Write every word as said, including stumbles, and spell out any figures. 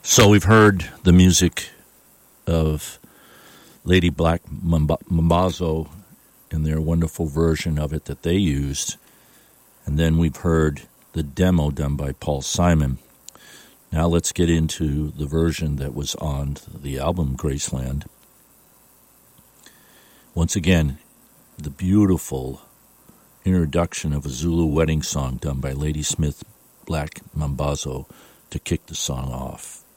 So we've heard the music of Lady Black Mambazo and their wonderful version of it that they used. And then we've heard the demo done by Paul Simon. Now let's get into the version that was on the album Graceland. Once again, the beautiful introduction of a Zulu wedding song done by Ladysmith Black Mambazo to kick the song off.